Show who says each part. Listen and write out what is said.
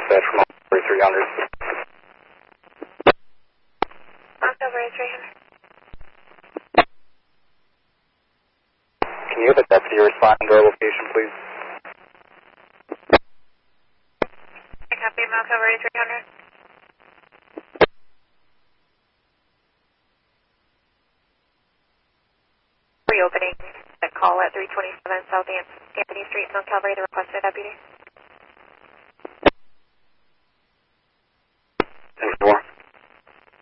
Speaker 1: dispatch from Montgomery 300.
Speaker 2: Montgomery 300.
Speaker 1: Can you have a deputy respond to our location, please?
Speaker 2: I copy Montgomery 300. Reopening that call at 327 South Anthony Street, North Calvary, the requested deputy.
Speaker 1: Thanks, 4.